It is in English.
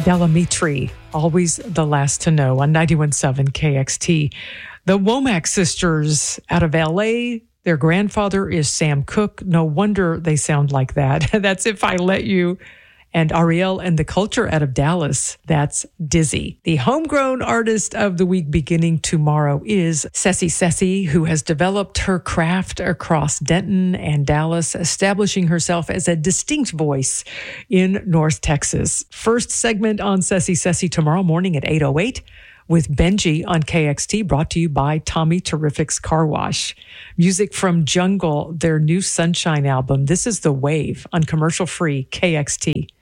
Delamitri, always the last to know on 91.7 KXT. The Womack sisters out of LA. Their grandfather is Sam Cooke. No wonder they sound like that. That's If I Let You. And Ariel and the Culture out of Dallas. That's Dizzy. The homegrown artist of the week beginning tomorrow is Ceci Ceci, who has developed her craft across Denton and Dallas, establishing herself as a distinct voice in North Texas. First segment on Ceci Ceci tomorrow morning at 8:08 with Benji on KXT, brought to you by Tommy Terrific's Car Wash. Music from Jungle, their new Sunshine album. This is The Wave on commercial-free KXT.